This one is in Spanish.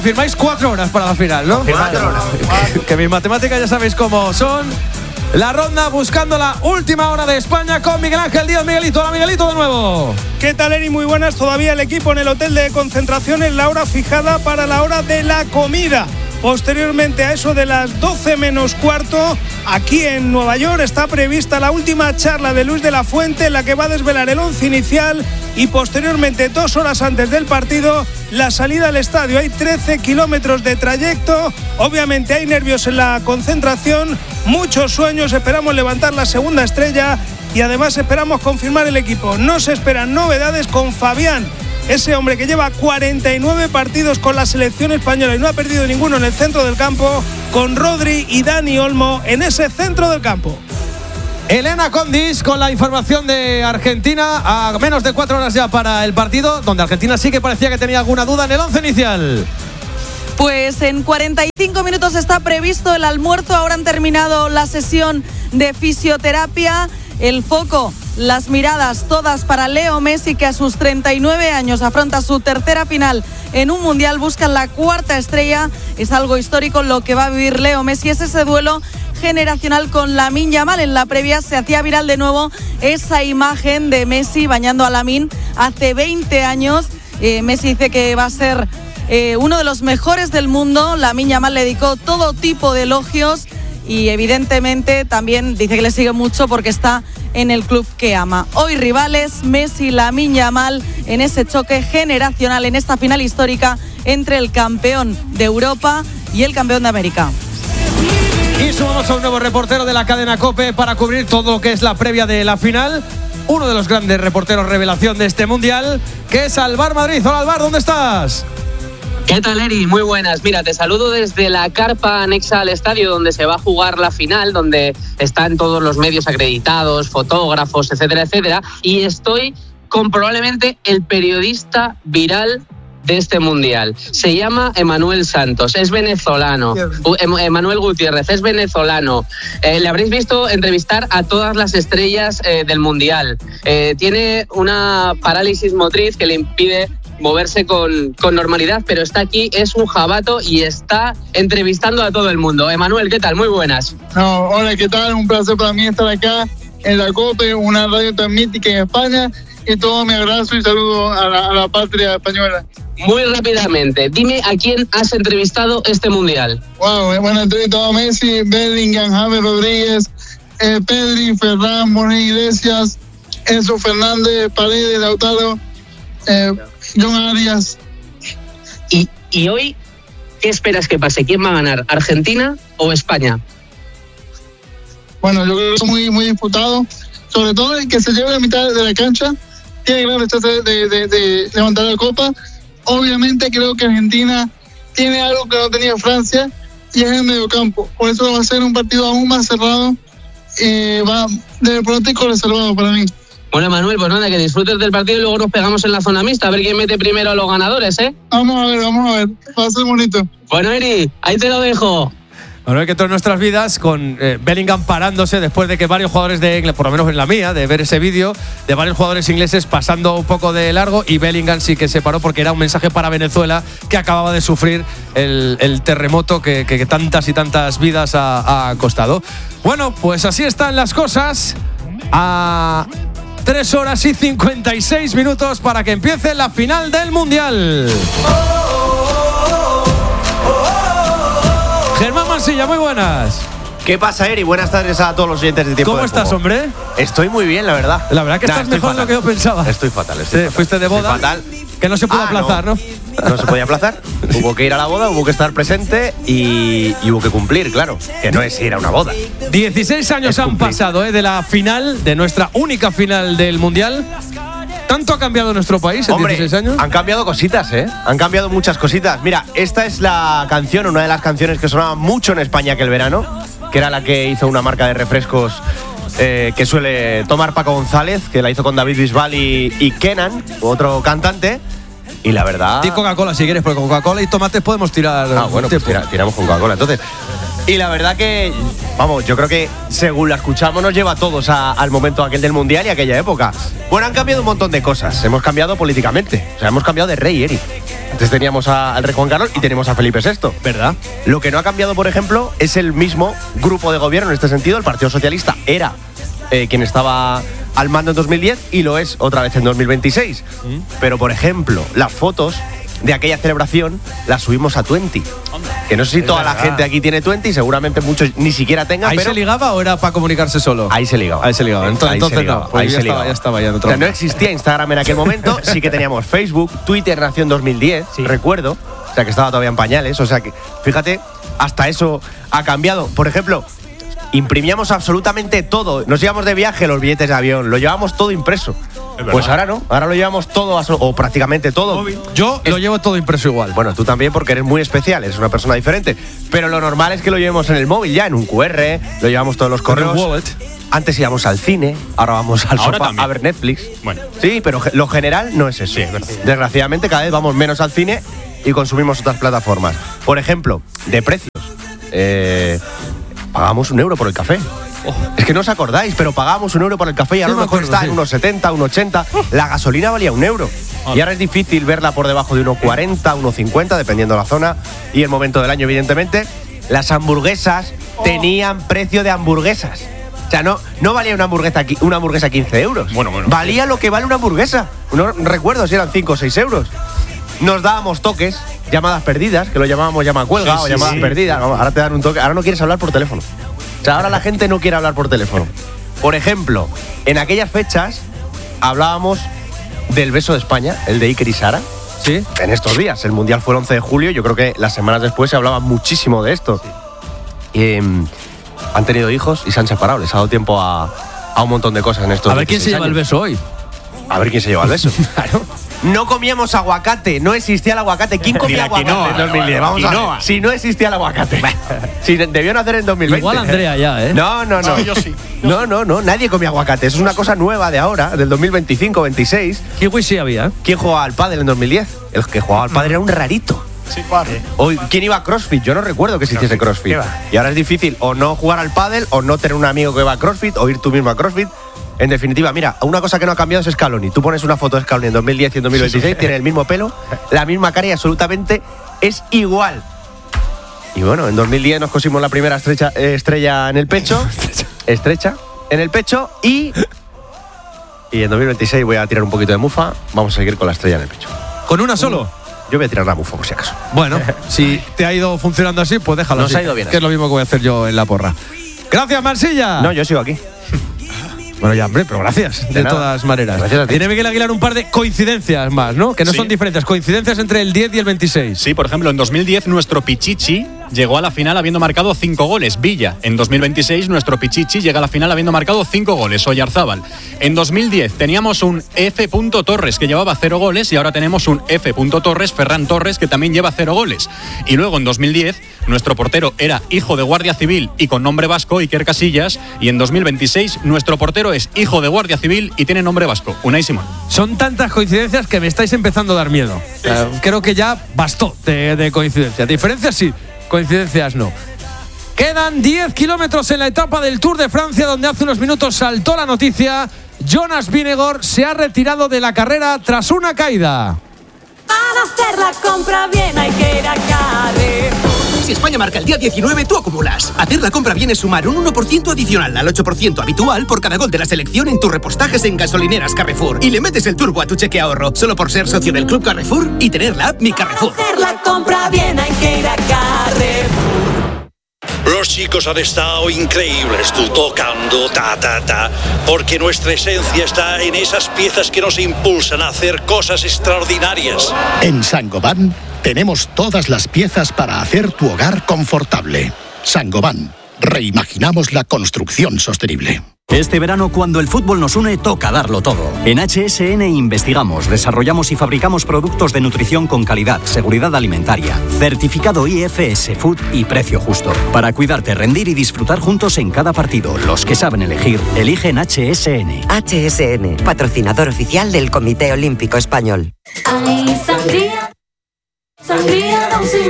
Firmáis 4 horas para la final, ¿no? 4 horas. Que mis matemáticas ya sabéis cómo son. La ronda buscando la última hora de España con Miguel Ángel Díaz. Miguelito, hola Miguelito de nuevo. ¿Qué tal, Eri? Muy buenas. Todavía el equipo en el hotel de concentración en la hora fijada para la hora de la comida. Posteriormente, a eso de las 12 menos cuarto, aquí en Nueva York está prevista la última charla de Luis de la Fuente, en la que va a desvelar el 11 inicial, y posteriormente, 2 horas antes del partido, la salida al estadio. Hay 13 kilómetros de trayecto, obviamente hay nervios en la concentración, muchos sueños, esperamos levantar la segunda estrella y además esperamos confirmar el equipo. No se esperan novedades con Fabián, ese hombre que lleva 49 partidos con la selección española y no ha perdido ninguno en el centro del campo, con Rodri y Dani Olmo en ese centro del campo. Elena Condis con la información de Argentina a menos de 4 horas ya para el partido, donde Argentina sí que parecía que tenía alguna duda en el 11 inicial. Pues en 45 minutos está previsto el almuerzo. Ahora han terminado la sesión de fisioterapia. El foco, las miradas todas para Leo Messi, que a sus 39 años afronta su tercera final en un mundial, buscan la 4ª estrella. Es algo histórico lo que va a vivir Leo Messi. Es ese duelo generacional con Lamine Yamal. En la previa se hacía viral de nuevo esa imagen de Messi bañando a Lamine hace 20 años. Messi dice que va a ser uno de los mejores del mundo. Lamine Yamal le dedicó todo tipo de elogios y evidentemente también dice que le sigue mucho porque está en el club que ama. Hoy rivales, Messi, Lamine Yamal, en ese choque generacional, en esta final histórica entre el campeón de Europa y el campeón de América. Y sumamos a un nuevo reportero de la cadena COPE para cubrir todo lo que es la previa de la final. Uno de los grandes reporteros revelación de este mundial, que es Alvar Madrid. Hola Alvar, ¿dónde estás? ¿Qué tal, Eri? Muy buenas. Mira, te saludo desde la carpa anexa al estadio donde se va a jugar la final, donde están todos los medios acreditados, fotógrafos, etcétera, etcétera. Y estoy con probablemente el periodista viral de este mundial. Se llama Emanuel Santos, es venezolano. Emanuel Gutiérrez es venezolano. Le habréis visto entrevistar a todas las estrellas del mundial. Tiene una parálisis motriz que le impide moverse con normalidad, pero está aquí, es un jabato y está entrevistando a todo el mundo. Emanuel, ¿qué tal? Muy buenas. Hola, ¿qué tal? Un placer para mí estar acá en la COPE, una radio tan mítica en España, y todo mi abrazo y saludo a la patria española. Muy rápidamente, dime a quién has entrevistado este mundial. Wow, bueno, he entrevistado a Messi, Bellingham, James Rodríguez, Pedri, Ferran, Borja Iglesias, Enzo Fernández, Paredes, Lautaro, John Arias. ¿Y hoy qué esperas que pase? ¿Quién va a ganar? ¿Argentina o España? Bueno, yo creo que es muy disputado. Sobre todo el que se lleve la mitad de la cancha tiene grandes chances de levantar la copa. Obviamente creo que Argentina tiene algo que no tenía Francia, y es el mediocampo. Por eso va a ser un partido aún más cerrado. Va de pronóstico reservado para mí. Bueno, Manuel, pues nada, que disfrutes del partido y luego nos pegamos en la zona mixta, a ver quién mete primero a los ganadores, ¿eh? Vamos a ver, va a ser bonito. Bueno, Eri, ahí te lo dejo. Bueno, que todas nuestras vidas con Bellingham parándose después de que varios jugadores de Inglaterra, por lo menos en la mía, de ver ese vídeo, de varios jugadores ingleses pasando un poco de largo, y Bellingham sí que se paró porque era un mensaje para Venezuela, que acababa de sufrir el terremoto que tantas y tantas vidas ha costado. Bueno, pues así están las cosas. A 3 horas y 56 minutos para que empiece la final del Mundial. Germán Mansilla, muy buenas. ¿Qué pasa, Eri? Buenas tardes a todos los oyentes de Tiempo ¿Cómo de estás, Juego. hombre? Estoy muy bien, la verdad. La verdad que estás mejor de lo que yo pensaba. Estoy fatal. Fuiste de boda. Fatal. Que no se pudo aplazar, ¿no? No se podía aplazar. Hubo que ir a la boda, hubo que estar presente y hubo que cumplir, claro. Que no es ir a una boda. 16 años han pasado de la final, de nuestra única final del Mundial. ¿Tanto ha cambiado nuestro país en 16 años? Han cambiado cositas, ¿eh? Han cambiado muchas cositas. Mira, esta es la canción, una de las canciones que sonaba mucho en España aquel verano, que era la que hizo una marca de refrescos que suele tomar Paco González, que la hizo con David Bisbal y Kenan, otro cantante. Y la verdad... Di Coca-Cola si quieres, porque con Coca-Cola y tomates podemos tirar... Bueno, pues tiramos con Coca-Cola, entonces... Y la verdad que vamos, yo creo que según la escuchamos nos lleva a todos al momento aquel del Mundial y aquella época. Bueno, han cambiado un montón de cosas. Hemos cambiado políticamente. O sea, hemos cambiado de rey, Eric. Antes teníamos al rey Juan Carlos y tenemos a Felipe VI. ¿Verdad? Lo que no ha cambiado, por ejemplo, es el mismo grupo de gobierno en este sentido. El Partido Socialista era quien estaba al mando en 2010 y lo es otra vez en 2026. Pero, por ejemplo, las fotos de aquella celebración las subimos a Twenty. Que no sé si toda la gente aquí tiene Twenty, seguramente muchos ni siquiera tengan. ¿Ahí pero se ligaba o era para comunicarse solo? Ahí se ligaba. Ahí se ligaba. Entonces no. Pues Ahí ya se ligaba. Ya estaba ya en otro. O sea, no existía Instagram en aquel momento, sí que teníamos Facebook, Twitter nació en 2010, recuerdo. O sea, que estaba todavía en pañales. O sea, que fíjate, hasta eso ha cambiado. Por ejemplo, imprimíamos absolutamente todo. Nos íbamos de viaje, los billetes de avión, lo llevábamos todo impreso. Pues ahora no, ahora lo llevamos todo, o prácticamente todo. Yo lo llevo todo impreso igual. Bueno, tú también porque eres muy especial, eres una persona diferente. Pero lo normal es que lo llevemos en el móvil ya, en un QR, lo llevamos todos los correos. wallet. Antes íbamos al cine, ahora vamos al sofá también. a ver Netflix. Bueno. Sí, pero lo general no es eso. Sí, es verdad. Desgraciadamente cada vez vamos menos al cine y consumimos otras plataformas. Por ejemplo, de precios. Pagamos €1 por el café. Es que no os acordáis, pero pagábamos €1 por el café y ahora a lo mejor está en unos 70, unos 80. La gasolina valía €1. Y ahora es difícil verla por debajo de unos 40, unos 50, dependiendo de la zona y el momento del año, evidentemente. Las hamburguesas tenían precio de hamburguesas. O sea, no valía una hamburguesa 15 euros. Bueno. Valía lo que vale una hamburguesa. No recuerdo si eran 5 o 6 euros. Nos dábamos toques, llamadas perdidas, que lo llamábamos llamacuelga o llamadas perdidas. Ahora te dan un toque. Ahora no quieres hablar por teléfono. O sea, ahora la gente no quiere hablar por teléfono. Por ejemplo, en aquellas fechas hablábamos del beso de España, el de Iker y Sara. Sí. En estos días, el Mundial fue el 11 de julio, yo creo que las semanas después se hablaba muchísimo de esto. Han tenido hijos y se han separado, les ha dado tiempo a un montón de cosas en estos días. A ver quién se lleva el beso hoy. A ver quién se lleva el beso. Claro. No comíamos aguacate, no existía el aguacate. ¿Quién comía aguacate en 2010? Vamos a ver. Si no existía el aguacate. Si debió nacer en 2020. Igual Andrea ya, ¿eh? No. Yo sí. No, nadie comía aguacate. Eso es una cosa nueva de ahora, del 2025-26. Kiwi sí había, ¿eh? ¿Quién jugaba al pádel en 2010? El que jugaba al pádel era un rarito. Sí, claro. Hoy, ¿quién iba a CrossFit? Yo no recuerdo que existiese CrossFit. Y ahora es difícil o no jugar al pádel o no tener un amigo que va a CrossFit o ir tú mismo a CrossFit. En definitiva, mira, una cosa que no ha cambiado es Scaloni. Tú pones una foto de Scaloni en 2010 y en 2026, tiene el mismo pelo, la misma cara y absolutamente es igual. Y bueno, en 2010 nos cosimos la primera estrella en el pecho. Estrecha en el pecho y en 2026 voy a tirar un poquito de mufa. Vamos a seguir con la estrella en el pecho. ¿Con una solo? Yo voy a tirar la mufa por si acaso. Bueno, si te ha ido funcionando así, pues déjalo Nos así. ha ido bien que es así. lo mismo que voy a hacer yo en la porra. Gracias, Marsilla. No, yo sigo aquí. Bueno, ya, hombre, pero gracias, de nada. todas maneras. Gracias a ti. Tiene Miguel Aguilar un par de coincidencias más, ¿no? Que no Sí. son diferentes, coincidencias entre el 10 y el 26. Sí, por ejemplo, en 2010 nuestro Pichichi llegó a la final habiendo marcado 5 goles. Villa. En 2026 nuestro Pichichi llega a la final habiendo marcado 5 goles. Oyarzábal. En 2010 teníamos un F. Torres que llevaba 0 goles y ahora tenemos un F. Torres, Ferran Torres, que también lleva 0 goles. Y luego en 2010 nuestro portero era hijo de Guardia Civil y con nombre vasco, Iker Casillas. Y en 2026 nuestro portero es hijo de Guardia Civil y tiene nombre vasco, Unai Simón. Son tantas coincidencias que me estáis empezando a dar miedo. Creo que ya bastó de coincidencias. Diferencias sí, coincidencias no. Quedan 10 kilómetros en la etapa del Tour de Francia, donde hace unos minutos saltó la noticia. Jonas Vingegaard se ha retirado de la carrera tras una caída. Para hacer la compra bien hay que ir a Carrefour. Si España marca el día 19, tú acumulas. Hacer la compra bien es sumar un 1% adicional al 8% habitual por cada gol de la selección en tus repostajes en gasolineras Carrefour. Y le metes el turbo a tu cheque ahorro, solo por ser socio del Club Carrefour y tener la app Mi Carrefour. Para hacer la compra bien hay que ir a Carrefour. Los chicos han estado increíbles, tú tocando, porque nuestra esencia está en esas piezas que nos impulsan a hacer cosas extraordinarias. En Saint-Gobain tenemos todas las piezas para hacer tu hogar confortable. Saint-Gobain, reimaginamos la construcción sostenible. Este verano, cuando el fútbol nos une, toca darlo todo. En HSN investigamos, desarrollamos y fabricamos productos de nutrición con calidad, seguridad alimentaria, certificado IFS Food y precio justo. Para cuidarte, rendir y disfrutar juntos en cada partido. Los que saben elegir, eligen HSN. HSN, patrocinador oficial del Comité Olímpico Español. Ay, sangría, sangría Don Simón.